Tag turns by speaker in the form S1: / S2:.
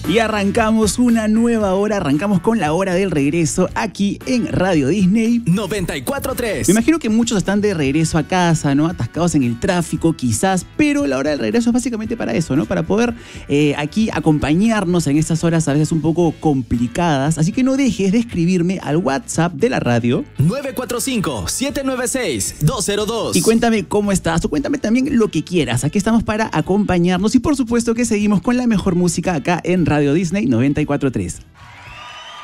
S1: Y arrancamos una nueva hora, arrancamos con la hora del regreso aquí en Radio Disney
S2: 94.3.
S1: Me imagino que muchos están de regreso a casa, ¿no? Atascados en el tráfico quizás, pero la hora del regreso es básicamente para eso, ¿no? Para poder aquí acompañarnos en estas horas a veces un poco complicadas. Así que no dejes de escribirme al WhatsApp de la radio
S2: 945-796-202
S1: y cuéntame cómo estás o cuéntame también lo que quieras. Aquí estamos para acompañarnos y por supuesto que seguimos con la mejor música acá en Radio Disney 94.3.